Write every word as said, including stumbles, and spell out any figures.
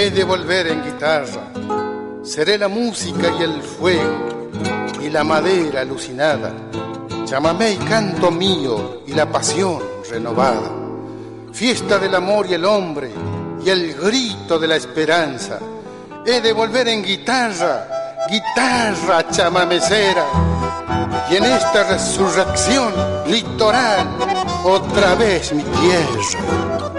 He de volver en guitarra, seré la música y el fuego y la madera alucinada, chamamé y canto mío y la pasión renovada, fiesta del amor y el hombre y el grito de la esperanza. He de volver en guitarra, guitarra chamamecera, y en esta resurrección litoral otra vez mi tierra.